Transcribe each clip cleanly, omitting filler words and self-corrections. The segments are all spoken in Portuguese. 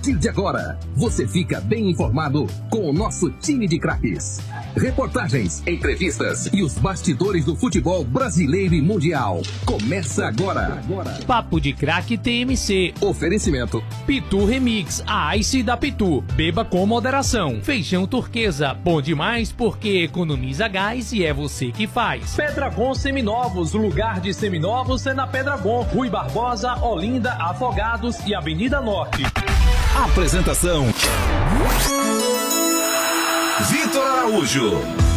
partir de agora, você fica bem informado com o nosso time de craques. Reportagens, entrevistas e os bastidores do futebol brasileiro e mundial. Começa agora. Papo de Craque TMC. Oferecimento. Pitu Remix, a Ice da Pitu. Beba com moderação. Feijão turquesa, bom demais porque economiza gás e é você que faz. Pedragon Seminovos, o lugar de seminovos é na Pedragon. Rui Barbosa, Olinda, Afogados e Avenida Norte. Apresentação: Vitor Araújo.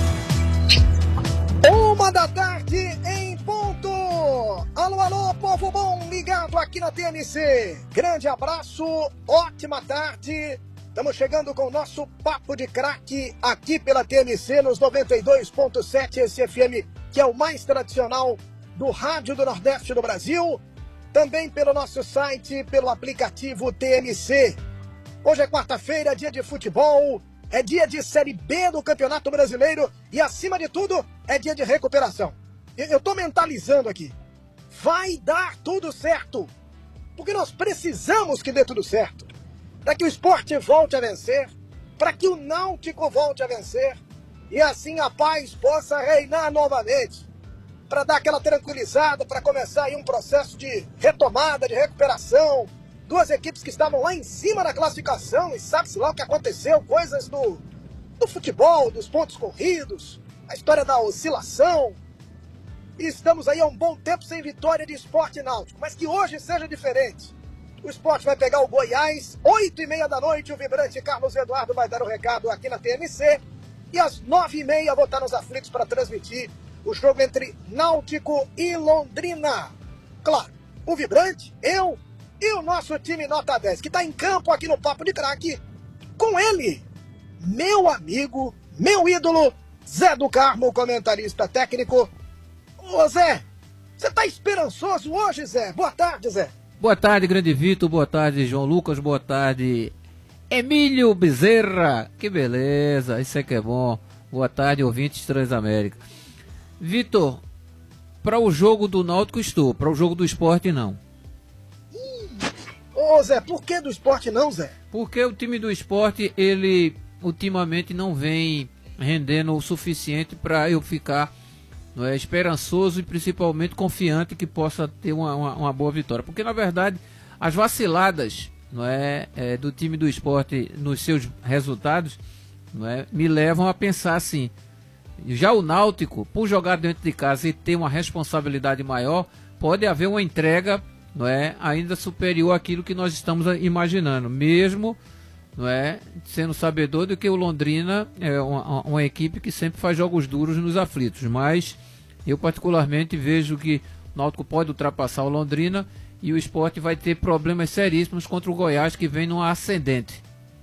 1h em ponto. Alô, povo bom ligado aqui na TMC. Grande abraço, ótima tarde. Estamos chegando com o nosso Papo de Craque aqui pela TMC nos 92.7, esse FM que é o mais tradicional do rádio do Nordeste do Brasil. Também pelo nosso site, pelo aplicativo TMC. Hoje é quarta-feira, dia de futebol, é dia de Série B do Campeonato Brasileiro e, acima de tudo, é dia de recuperação. Eu tô mentalizando aqui. Vai dar tudo certo, porque nós precisamos que dê tudo certo. Para que o Sport volte a vencer, para que o Náutico volte a vencer e assim a paz possa reinar novamente. Para dar aquela tranquilizada, para começar aí um processo de retomada, de recuperação. Duas equipes que estavam lá em cima na classificação e sabe-se lá o que aconteceu, coisas do futebol, dos pontos corridos, a história da oscilação. E estamos aí há um bom tempo sem vitória de Sport e Náutico, mas que hoje seja diferente. O Sport vai pegar o Goiás, 8h30 da noite, o vibrante Carlos Eduardo vai dar o recado aqui na TMC. E às 9h30 vou estar nos aflitos para transmitir o jogo entre Náutico e Londrina. Claro, o vibrante, eu e o nosso time nota 10, que está em campo aqui no Papo de Craque, com ele, meu amigo, meu ídolo, Zé do Carmo, comentarista técnico. Ô Zé, você está esperançoso hoje, Zé? Boa tarde, Zé. Boa tarde, grande Vitor, boa tarde, João Lucas, boa tarde, Emílio Bezerra, que beleza, isso é que é bom. Boa tarde, ouvintes Transamérica. Vitor, para o jogo do Náutico estou, para o jogo do Sport não. Ô Zé, por que do Sport não, Zé? Porque o time do Sport, ele ultimamente não vem rendendo o suficiente para eu ficar esperançoso e principalmente confiante que possa ter uma boa vitória. Porque na verdade as vaciladas do time do Sport nos seus resultados me levam a pensar assim. Já o Náutico, por jogar dentro de casa e ter uma responsabilidade maior, pode haver uma entrega ainda superior àquilo que nós estamos imaginando, mesmo sendo sabedor de que o Londrina é uma equipe que sempre faz jogos duros nos aflitos, mas eu particularmente vejo que o Náutico pode ultrapassar o Londrina e o Sport vai ter problemas seríssimos contra o Goiás, que vem numa ascendente.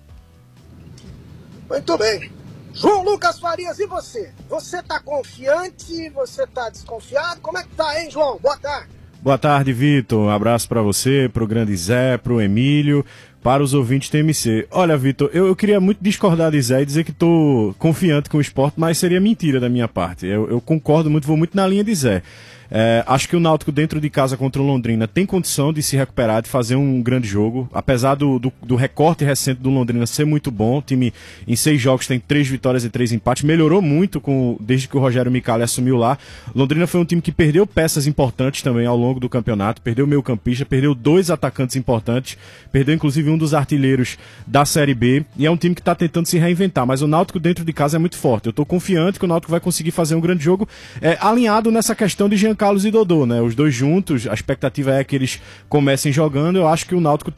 Muito bem. João Lucas Farias, e você? Você tá confiante? Você tá desconfiado? Como é que tá, hein, João? Boa tarde. Boa tarde, Vitor. Um abraço para você, pro grande Zé, pro Emílio, para os ouvintes TMC. Olha, Vitor, eu queria muito discordar de Zé e dizer que tô confiante com o Sport, mas seria mentira da minha parte. Eu concordo muito, vou muito na linha de Zé. Acho que o Náutico dentro de casa contra o Londrina tem condição de se recuperar, de fazer um grande jogo, apesar do recorte recente do Londrina ser muito bom. O time em 6 jogos tem 3 vitórias e 3 empates, melhorou muito desde que o Rogério Micali assumiu lá. Londrina foi um time que perdeu peças importantes também ao longo do campeonato, perdeu o meio-campista, perdeu 2 atacantes importantes, perdeu inclusive um dos artilheiros da Série B, e é um time que está tentando se reinventar, mas o Náutico dentro de casa é muito forte. Eu estou confiante que o Náutico vai conseguir fazer um grande jogo, alinhado nessa questão de Jean Carlos e Dodô, Os dois juntos, a expectativa é que eles comecem jogando. Eu acho que o Náutico